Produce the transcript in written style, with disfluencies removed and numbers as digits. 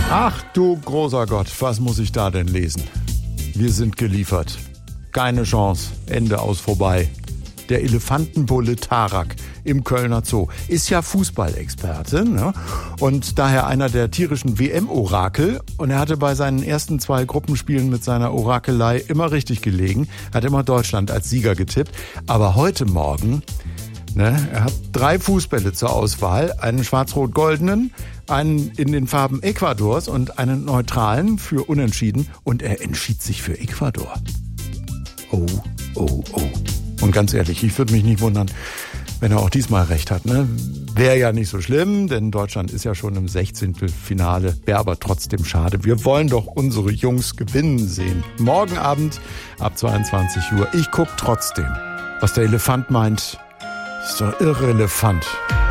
Ach du großer Gott, was muss ich da denn lesen? Wir sind geliefert. Keine Chance. Ende aus vorbei. Der Elefantenbulle Tarak im Kölner Zoo ist ja Fußballexperte, ne? Und daher einer der tierischen WM-Orakel. Und er hatte bei seinen ersten 2 Gruppenspielen mit seiner Orakelei immer richtig gelegen, hat immer Deutschland als Sieger getippt. Aber heute Morgen, ne, er hat 3 Fußbälle zur Auswahl, einen schwarz-rot-goldenen, einen in den Farben Ecuadors und einen neutralen für Unentschieden. Und er entschied sich für Ecuador. Oh. Und ganz ehrlich, ich würde mich nicht wundern, wenn er auch diesmal recht hat. Ne? Wäre ja nicht so schlimm, denn Deutschland ist ja schon im 16. Finale. Wäre aber trotzdem schade. Wir wollen doch unsere Jungs gewinnen sehen. Morgen Abend ab 22 Uhr. Ich gucke trotzdem. Was der Elefant meint, ist doch irrelevant.